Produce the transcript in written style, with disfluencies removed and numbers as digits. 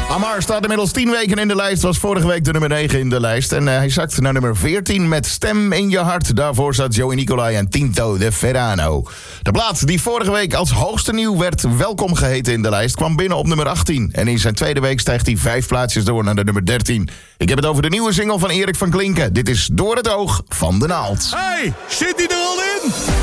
Amar staat inmiddels 10 weken in de lijst. Was vorige week de nummer 9 in de lijst. En hij zakt naar nummer 14 met Stem in je hart. Daarvoor zat Joey Nicolai en Tinto de Verano. De plaat die vorige week als hoogste nieuw werd welkom geheten in de lijst... kwam binnen op nummer 18. En in zijn tweede week stijgt hij 5 plaatsjes door naar de nummer 13. Ik heb het over de nieuwe single van Erik van Klinken. Dit is Door het oog van de naald. Hey, zit die er al in?